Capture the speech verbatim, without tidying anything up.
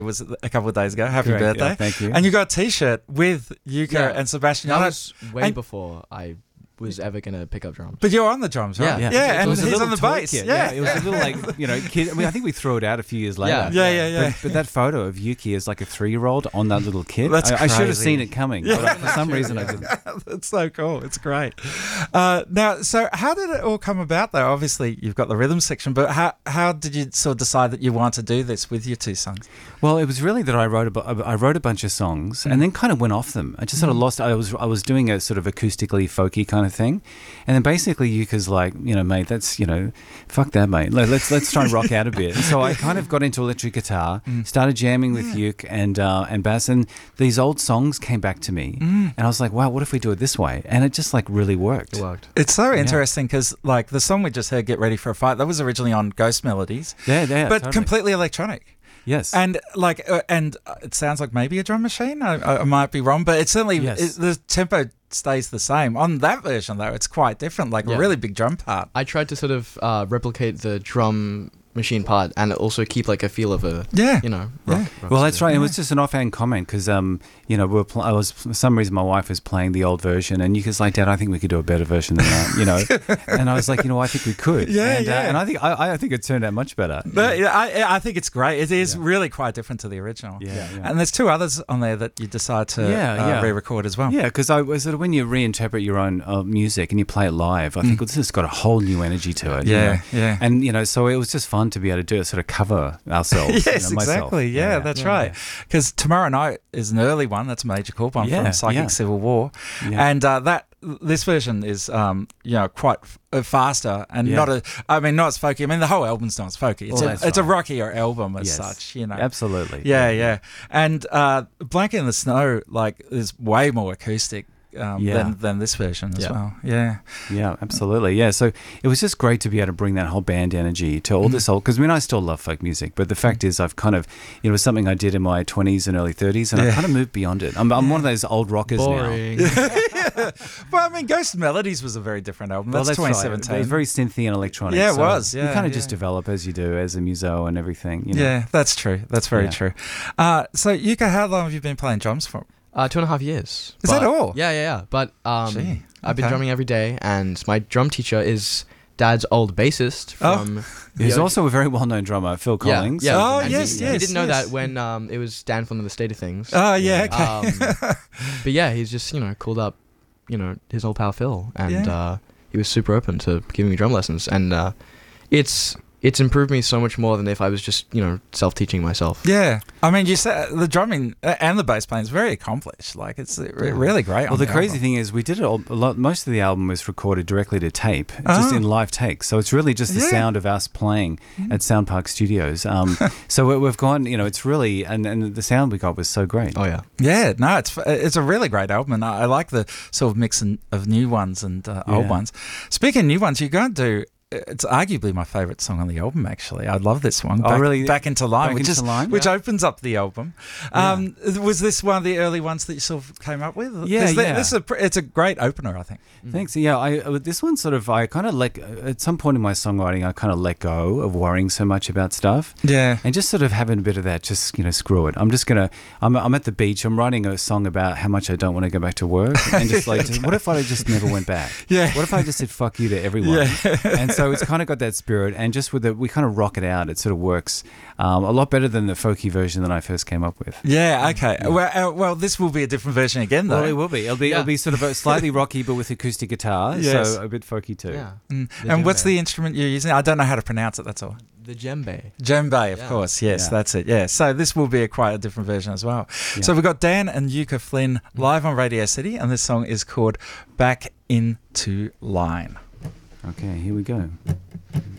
It was a couple of days ago. Happy Correct, birthday. yeah, thank you. And you got a T-shirt with Yuka Yeah. and Sebastian. That on it. was way And- before I was ever going to pick up drums. But you're on the drums, right? Yeah. yeah, It and was a he's little on the toy bass. kit, Yeah. It was a little like, you know, kid. I mean, I think we threw it out a few years later. Yeah. yeah, yeah, yeah. But, but that photo of Yuki as like a three-year-old on that little kit, That's I, I should have crazy. seen it coming. But for some reason, I didn't. That's so cool. It's great. Uh, now, so how did it all come about, though? Obviously, you've got the rhythm section, but how how did you sort of decide that you want to do this with your two songs? Well, it was really that I wrote a, bu- I wrote a bunch of songs and then kind of went off them. I just sort of lost. I was I was doing a sort of acoustically folky kind of thing, and then basically Yuka's like, you know, mate, that's you know, fuck that, mate. Let- Let's let's try and rock out a bit. And so I kind of got into electric guitar, started jamming with Yuke and uh, and bass, and these old songs came back to me, and I was like, wow, what if we do it this way? And it just like really worked. It worked. It's so interesting because, like, the song we just heard, "Get Ready for a Fight," that was originally on Ghost Melodies, Yeah, yeah, but totally. completely electronic. Yes. And like, uh, and uh, it sounds like maybe a drum machine. I, I might be wrong, but it's certainly Yes. it, the tempo stays the same on that version. Though it's quite different, like Yeah. a really big drum part. I tried to sort of uh, replicate the drum machine part and also keep like a feel of a, Yeah. you know, Yeah. rock, rock Well, that's studio. right. It was just an offhand comment because, um, you know, we were pl- I was for some reason my wife was playing the old version, and Yuka's like, "Dad, I think we could do a better version than that," you know. And I was like, you know, I think we could. Yeah, and, yeah. Uh, and I think I, I think it turned out much better. But yeah, I, I think it's great. It is Yeah. really quite different to the original. Yeah, yeah. And there's two others on there that you decide to Yeah, uh, yeah. re-record as well. Yeah, because I was sort of when you reinterpret your own uh, music and you play it live, I think well, this has got a whole new energy to it. you Yeah, know. yeah. And you know, so it was just fun to be able to do it, sort of cover ourselves. Yes, you know, myself. exactly. Yeah, that's Yeah. right. Because Tomorrow Night is an early one. That's a Major Cool one Yeah, from Psychic yeah. Civil War, Yeah. and uh, that this version is um, you know quite f- uh, faster and Yeah. not a. I mean, not as folky. I mean, the whole album's not as folky. It's Well, a that's it's a right. rockier album as Yes. such. You know. Absolutely. Yeah, yeah. And uh, Blanket in the Snow like is way more acoustic. Um, Yeah. than, than this version as Yeah. well. Yeah. Yeah, absolutely. Yeah, so it was just great to be able to bring that whole band energy to all Mm. this old. Because I mean, I still love folk music, but the fact is, I've kind of it was something I did in my twenties and early thirties, and Yeah. I've kind of moved beyond it. I'm, I'm one of those old rockers Boring. now. Well, I mean, Ghost Melodies was a very different album. Well, That's, right. twenty seventeen. It was very synthy and electronic. Yeah, it so was. you Yeah, kind of yeah. just develop as you do as a muso and everything. You know? Yeah, that's true. That's very Yeah. true. Uh, so, Yuka, how long have you been playing drums for? Uh, two and a half years. Is that But- all? Yeah, yeah, yeah. But um, Gee, I've been okay. drumming every day, and my drum teacher is Dad's old bassist Oh. from. He's the- also a very well-known drummer, Phil Yeah, Collins. yeah. Oh, and yes, he, yes, He didn't know yes. that when um, it was Dan from the State of Things. Oh, yeah, okay. Um, but yeah, he's just, you know, called up, you know, his old pal Phil, and Yeah. uh, he was super open to giving me drum lessons, and uh, it's it's improved me so much more than if I was just, you know, self-teaching myself. Yeah. I mean, you said the drumming uh, and the bass playing is very accomplished. Like, it's uh, re- really great. Well, on the the crazy album. thing is, we did it all, a lot. Most of the album was recorded directly to tape, Oh. just in live takes. So it's really just the Yeah. sound of us playing at Sound Park Studios. Um, so we- we've gone, you know, it's really, and, and the sound we got was so great. Oh yeah. Yeah, no, it's it's a really great album, and I, I like the sort of mix in, of new ones and uh, old Yeah. ones. Speaking of new ones, you're going to do. It's arguably my favourite song on the album. Actually, I love this one. Oh, Back, really? Back into Line, Back which Into is Line? which Yeah. opens up the album. Um, Was this one of the early ones that you sort of came up with? 'Cause Yeah, th- yeah. This is a, pr- it's a great opener, I think. Thanks. Yeah, I uh, this one sort of I kind of let at some point in my songwriting I kind of let go of worrying so much about stuff. Yeah. And just sort of having a bit of that, just, you know, screw it. I'm just going to, I'm, I'm at the beach, I'm writing a song about how much I don't want to go back to work. And just like, just, what if I just never went back? Yeah. What if I just said fuck you to everyone? Yeah. And so it's kind of got that spirit. And just with the, we kind of rock it out, it sort of works um, a lot better than the folky version that I first came up with. Yeah. Okay. Well, uh, well, this will be a different version again, though. Well, it will be. It'll be, Yeah. it'll be sort of a slightly rocky, but with acoustic guitar. Yes. So a bit folky too. Yeah. Mm. The And what's djembe. the instrument you're using? I don't know how to pronounce it. That's all. The djembe. Djembe, of Yeah. course. Yes, Yeah. that's it. Yeah. So this will be a quite a different version as well. Yeah. So we've got Dan and Yuka Flynn live on Radio City, and this song is called Back Into Line. Okay, here we go.